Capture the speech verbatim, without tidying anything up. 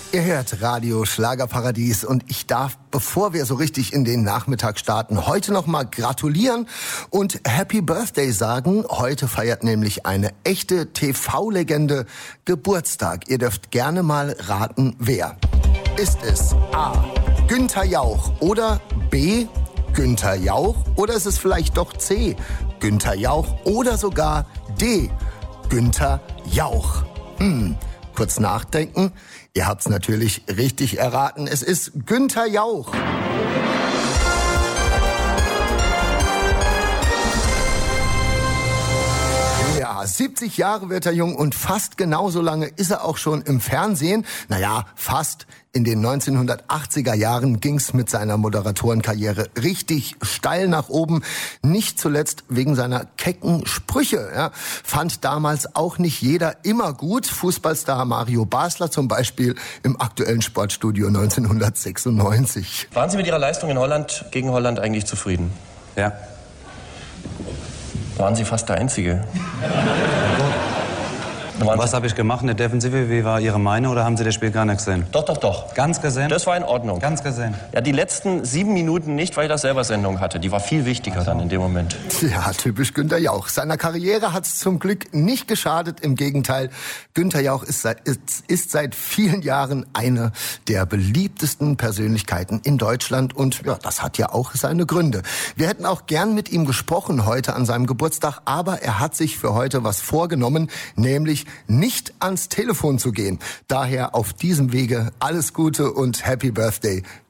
Ihr hört Radio Schlagerparadies und ich darf, bevor wir so richtig in den Nachmittag starten, heute noch mal gratulieren und Happy Birthday sagen. Heute feiert nämlich eine echte T V-Legende Geburtstag. Ihr dürft gerne mal raten, wer. Ist es A. Günther Jauch oder B. Günther Jauch oder ist es vielleicht doch C. Günther Jauch oder sogar D. Günther Jauch? Hm, kurz nachdenken. Ihr habt's natürlich richtig erraten. Es ist Günther Jauch. Ja, siebzig Jahre wird er jung und fast genauso lange ist er auch schon im Fernsehen. Naja, fast. In den neunzehnhundertachtziger Jahren ging's mit seiner Moderatorenkarriere richtig steil nach oben. Nicht zuletzt wegen seiner kecken Sprüche. Ja, fand damals auch nicht jeder immer gut. Fußballstar Mario Basler zum Beispiel im aktuellen Sportstudio neunzehnhundertsechsundneunzig. Waren Sie mit Ihrer Leistung in Holland gegen Holland eigentlich zufrieden? Ja. Waren Sie fast der Einzige? Was habe ich gemacht in der Defensive? Wie war Ihre Meinung oder haben Sie das Spiel gar nicht gesehen? Doch, doch, doch. Ganz gesehen? Das war in Ordnung. Ganz gesehen? Ja, die letzten sieben Minuten nicht, weil ich das selber Sendung hatte. Die war viel wichtiger also. dann in dem Moment. Ja, typisch Günther Jauch. Seiner Karriere hat's zum Glück nicht geschadet. Im Gegenteil, Günther Jauch ist seit, ist, ist seit vielen Jahren eine der beliebtesten Persönlichkeiten in Deutschland. Und ja, das hat ja auch seine Gründe. Wir hätten auch gern mit ihm gesprochen heute an seinem Geburtstag. Aber er hat sich für heute was vorgenommen, nämlich nicht ans Telefon zu gehen. Daher auf diesem Wege alles Gute und Happy Birthday,